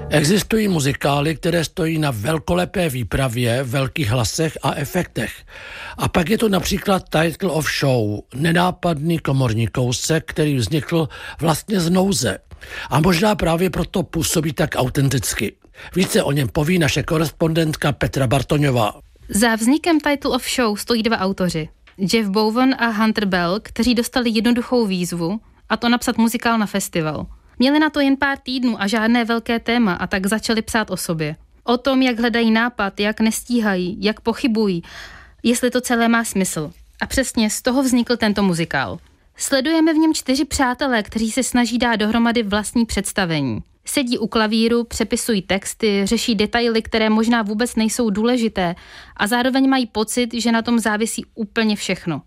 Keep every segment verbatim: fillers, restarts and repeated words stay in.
Existují muzikály, které stojí na velkolepé výpravě, velkých hlasech a efektech. A pak je to například Title of Show, nenápadný komorní kousek, který vznikl vlastně z nouze. A možná právě proto působí tak autenticky. Více o něm poví naše korespondentka Petra Bartoňová. Za vznikem Title of Show stojí dva autoři. Jeff Bowen a Hunter Bell, kteří dostali jednoduchou výzvu, a to napsat muzikál na festival. Měli na to jen pár týdnů a žádné velké téma a tak začali psát o sobě. O tom, jak hledají nápad, jak nestíhají, jak pochybují, jestli to celé má smysl. A přesně z toho vznikl tento muzikál. Sledujeme v něm čtyři přátelé, kteří se snaží dát dohromady vlastní představení. Sedí u klavíru, přepisují texty, řeší detaily, které možná vůbec nejsou důležité a zároveň mají pocit, že na tom závisí úplně všechno.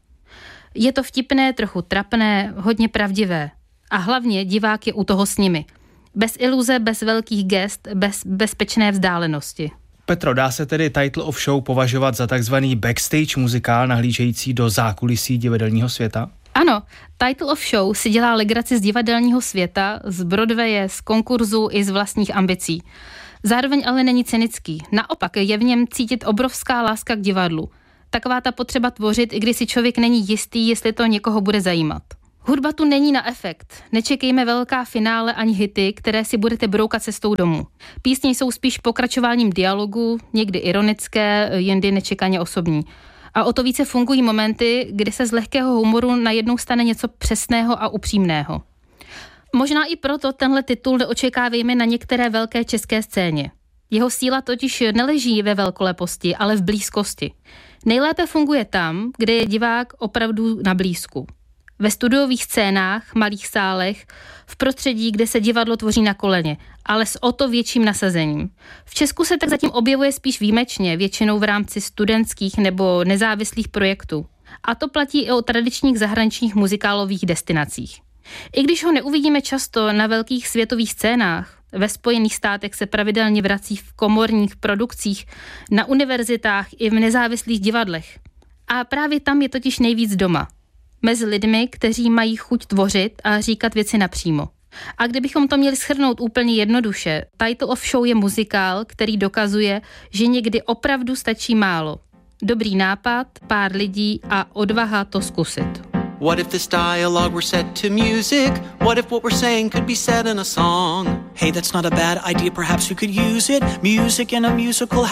Je to vtipné, trochu trapné, hodně pravdivé. A hlavně divák je u toho s nimi. Bez iluze, bez velkých gest, bez bezpečné vzdálenosti. Petro, dá se tedy Title of Show považovat za takzvaný backstage muzikál nahlížející do zákulisí divadelního světa? Ano, Title of Show si dělá legraci z divadelního světa, z Broadwaye, z konkurzu i z vlastních ambicí. Zároveň ale není cynický. Naopak je v něm cítit obrovská láska k divadlu. Taková ta potřeba tvořit, i když si člověk není jistý, jestli to někoho bude zajímat. Hudba tu není na efekt. Nečekejme velká finále ani hity, které si budete broukat cestou domů. Písně jsou spíš pokračováním dialogu, někdy ironické, jindy nečekaně osobní. A o to více fungují momenty, kdy se z lehkého humoru najednou stane něco přesného a upřímného. Možná i proto tenhle titul neočekávejme na některé velké české scéně. Jeho síla totiž neleží ve velkoleposti, ale v blízkosti. Nejlépe funguje tam, kde je divák opravdu na blízku. Ve studiových scénách, malých sálech, v prostředí, kde se divadlo tvoří na koleně, ale s o to větším nasazením. V Česku se tak zatím objevuje spíš výjimečně, většinou v rámci studentských nebo nezávislých projektů. A to platí i o tradičních zahraničních muzikálových destinacích. I když ho neuvidíme často na velkých světových scénách, ve Spojených státech se pravidelně vrací v komorních produkcích, na univerzitách i v nezávislých divadlech. A právě tam je totiž nejvíc doma. Mezi lidmi, kteří mají chuť tvořit a říkat věci napřímo. A kdybychom to měli shrnout úplně jednoduše, Title of Show je muzikál, který dokazuje, že někdy opravdu stačí málo. Dobrý nápad, pár lidí a odvaha to zkusit. What if this dialogue were set to music? What if what we're saying could be said in a song? Hey, that's not a bad idea, perhaps we could use it. Music in a musical